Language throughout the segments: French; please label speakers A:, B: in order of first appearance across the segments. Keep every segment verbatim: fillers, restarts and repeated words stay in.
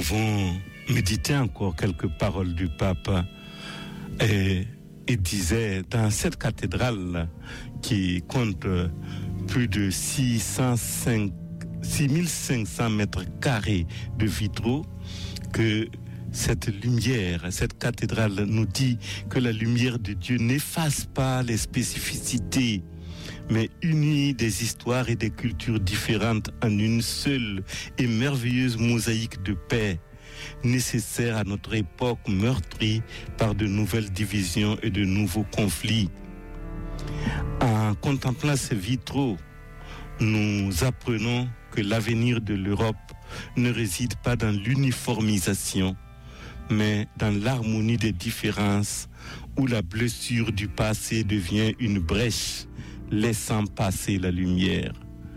A: avons médité encore quelques paroles du pape et il disait dans cette cathédrale qui compte plus de six mille cinq cents mètres carrés de vitraux que cette lumière, cette cathédrale nous dit que la lumière de Dieu n'efface pas les spécificités, mais unit des histoires et des cultures différentes en une seule et merveilleuse mosaïque de paix, nécessaire à notre époque meurtrie par de nouvelles divisions et de nouveaux conflits. En contemplant ces vitraux, nous apprenons que l'avenir de l'Europe ne réside pas dans l'uniformisation, mais dans l'harmonie des différences, où la blessure du passé devient une brèche, laissant passer la lumière.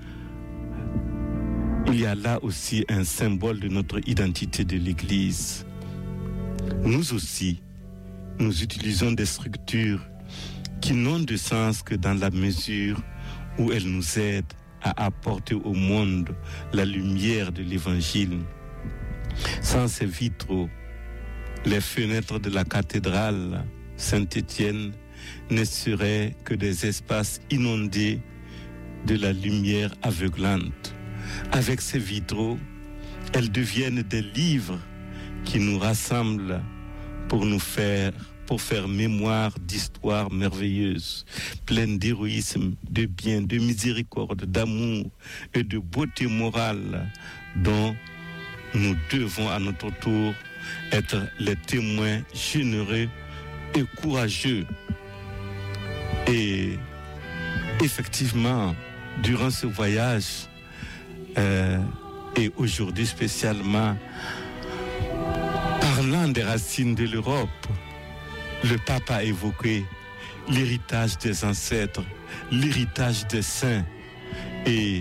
A: Il y a là aussi un symbole de notre identité de l'Église. Nous aussi, nous utilisons des structures qui n'ont de sens que dans la mesure où elles nous aident à apporter au monde la lumière de l'Évangile. Sans ces vitraux, les fenêtres de la cathédrale Saint-Étienne ne seraient que des espaces inondés de la lumière aveuglante. Avec ces vitraux, elles deviennent des livres qui nous rassemblent pour nous faire, pour faire mémoire d'histoires merveilleuses, pleines d'héroïsme, de bien, de miséricorde, d'amour et de beauté morale dont nous devons à notre tour être les témoins généreux et courageux. Et effectivement, durant ce voyage, euh, et aujourd'hui spécialement, parlant des racines de l'Europe, le pape a évoqué l'héritage des ancêtres, l'héritage des saints. Et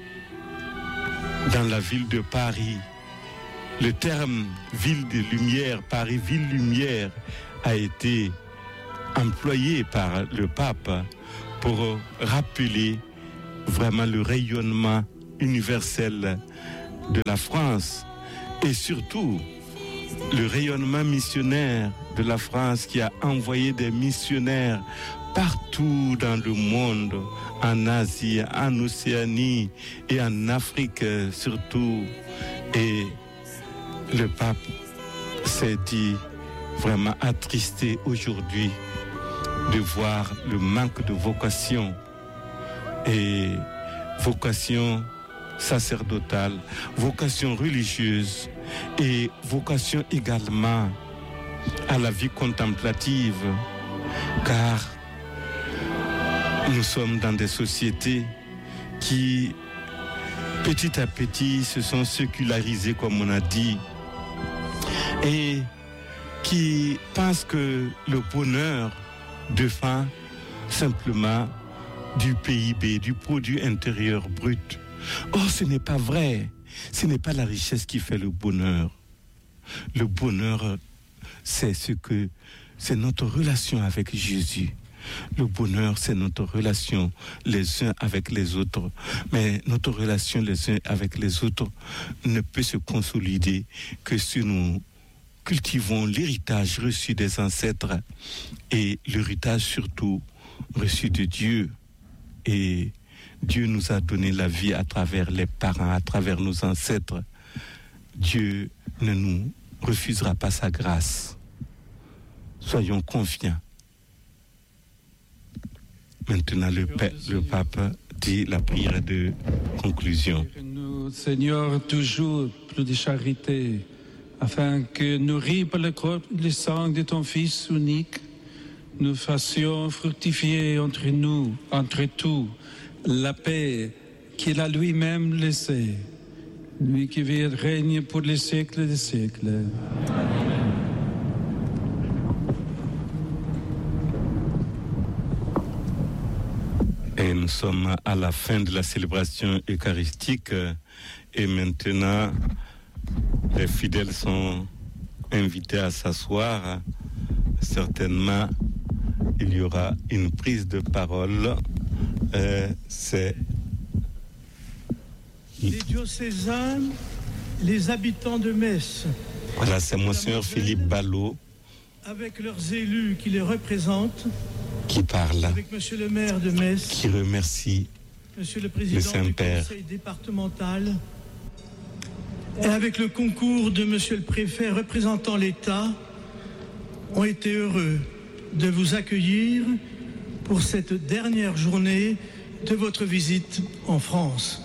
A: dans la ville de Paris, le terme ville de lumière, Paris ville lumière, a été employé par le pape pour rappeler vraiment le rayonnement universel de la France et surtout le rayonnement missionnaire de la France qui a envoyé des missionnaires partout dans le monde, en Asie, en Océanie et en Afrique surtout. Et le pape s'est dit vraiment attristé aujourd'hui de voir le manque de vocation et vocation sacerdotale, vocation religieuse et vocation également à la vie contemplative, car nous sommes dans des sociétés qui petit à petit se sont sécularisées, comme on a dit, et qui pensent que le bonheur dépend simplement du P I B, du produit intérieur brut. Or, ce n'est pas vrai. Ce n'est pas la richesse qui fait le bonheur. Le bonheur, c'est ce que, c'est notre relation avec Jésus. Le bonheur, c'est notre relation les uns avec les autres. Mais notre relation les uns avec les autres ne peut se consolider que si nous cultivons l'héritage reçu des ancêtres et l'héritage surtout reçu de Dieu. Et Dieu nous a donné la vie à travers les parents, à travers nos ancêtres. Dieu ne nous refusera pas sa grâce. Soyons confiants. Maintenant, le, pa- le pape dit la prière de conclusion.
B: Nous, Seigneur, toujours plus de charité, afin que, nourris par le corps et le sang de ton Fils unique, nous fassions fructifier entre nous, entre tous, la paix qu'il a lui-même laissée, lui qui vit et règne pour les siècles des siècles.
A: Et nous sommes à la fin de la célébration eucharistique et maintenant les fidèles sont invités à s'asseoir. Certainement, il y aura une prise de parole. Euh, c'est
C: Les diocésanes les habitants de Metz.
A: Voilà, c'est Monseigneur Philippe Ballot.
C: Avec leurs élus qui les représentent.
A: Qui parle.
C: Avec Monsieur le maire de Metz.
A: Qui remercie
C: Monsieur le président
A: le
C: du
A: Saint-Père.
C: conseil départemental. Et avec le concours de Monsieur le préfet représentant l'État, ont été heureux de vous accueillir pour cette dernière journée de votre visite en France.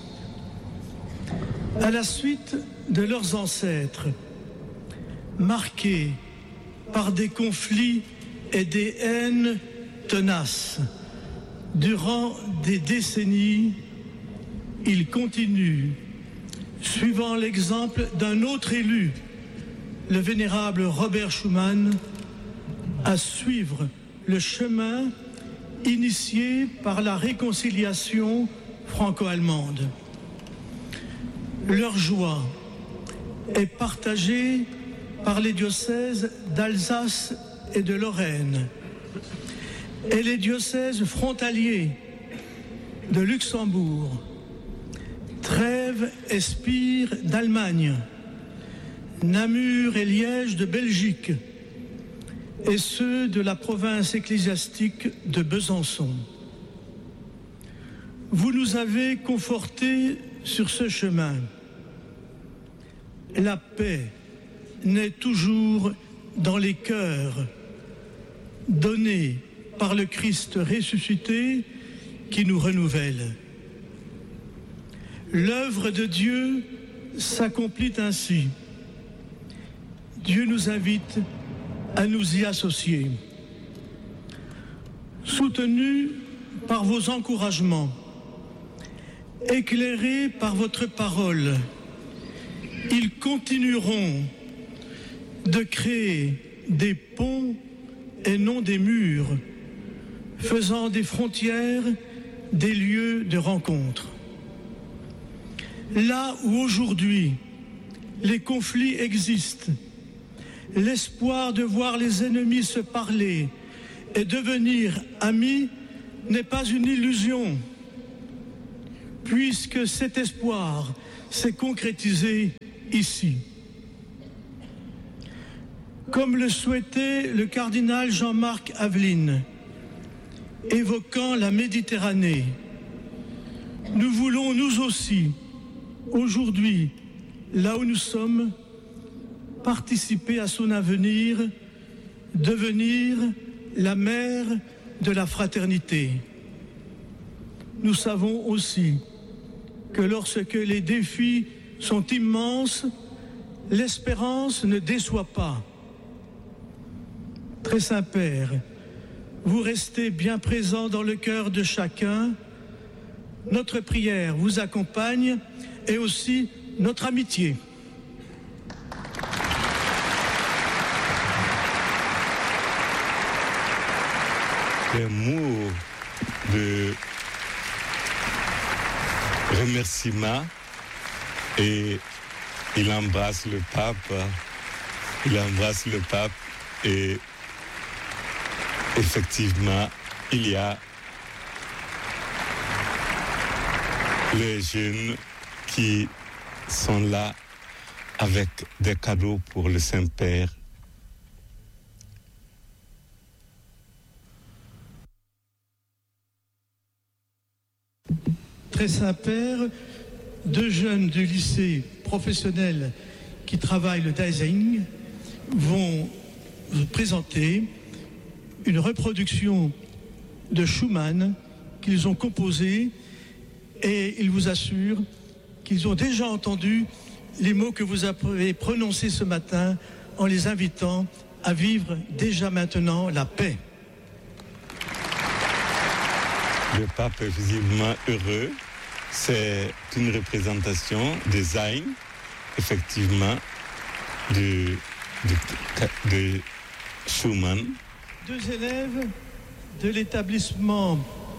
C: À la suite de leurs ancêtres, marqués par des conflits et des haines tenaces, durant des décennies, ils continuent, suivant l'exemple d'un autre élu, le vénérable Robert Schuman, à suivre le chemin initié par la réconciliation franco-allemande. Leur joie est partagée par les diocèses d'Alsace et de Lorraine et les diocèses frontaliers de Luxembourg, Trèves et Spire d'Allemagne, Namur et Liège de Belgique et ceux de la province ecclésiastique de Besançon. Vous nous avez confortés sur ce chemin. La paix naît toujours dans les cœurs, donnée par le Christ ressuscité qui nous renouvelle. L'œuvre de Dieu s'accomplit ainsi. Dieu nous invite à nous y associer. Soutenus par vos encouragements, éclairés par votre parole, ils continueront de créer des ponts et non des murs, faisant des frontières des lieux de rencontre. Là où aujourd'hui les conflits existent, l'espoir de voir les ennemis se parler et devenir amis n'est pas une illusion, puisque cet espoir s'est concrétisé ici. Comme le souhaitait le cardinal Jean-Marc Aveline, évoquant la Méditerranée, nous voulons nous aussi, aujourd'hui, là où nous sommes, participer à son avenir, devenir la mère de la fraternité. Nous savons aussi que lorsque les défis sont immenses, l'espérance ne déçoit pas. Très Saint-Père, vous restez bien présent dans le cœur de chacun. Notre prière vous accompagne et aussi notre amitié.
A: Les mots de remerciement et il embrasse le pape, il embrasse le pape et effectivement il y a les jeunes qui sont là avec des cadeaux pour le Saint-Père.
C: Très Saint-Père, deux jeunes du lycée professionnel qui travaillent le design vont vous présenter une reproduction de Schumann qu'ils ont composée et ils vous assurent qu'ils ont déjà entendu les mots que vous avez prononcés ce matin en les invitant à vivre déjà maintenant la paix.
A: Le pape est visiblement heureux. C'est une représentation design, effectivement, de, de, de Schumann.
C: Deux élèves de l'établissement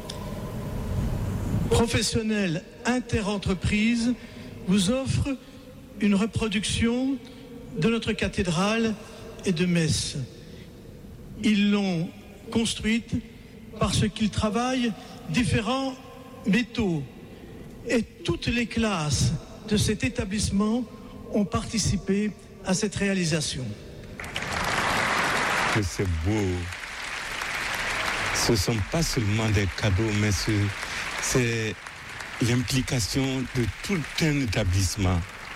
C: professionnel interentreprise vous offrent une reproduction de notre cathédrale et de Metz. Ils l'ont construite parce qu'ils travaillent différents métaux. Et toutes les classes de cet établissement ont participé à cette réalisation.
A: Que c'est beau. Ce ne sont pas seulement des cadeaux, mais ce, c'est l'implication de tout un établissement.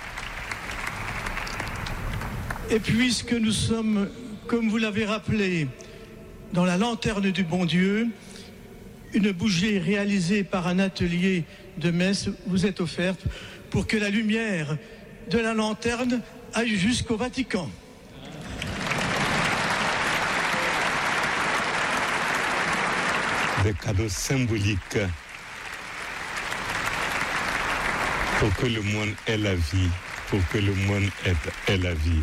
C: Et puisque nous sommes, comme vous l'avez rappelé, dans la lanterne du bon Dieu, une bougie réalisée par un atelier de Metz vous est offerte pour que la lumière de la lanterne aille jusqu'au Vatican.
A: Des cadeaux symboliques pour que le monde ait la vie, pour que le monde ait, ait la vie.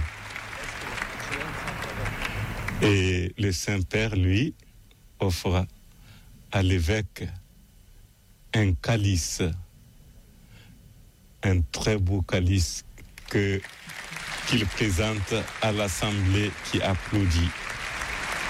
A: Et le Saint-Père, lui, offre à l'évêque un calice, un très beau calice que, qu'il présente à l'Assemblée qui applaudit.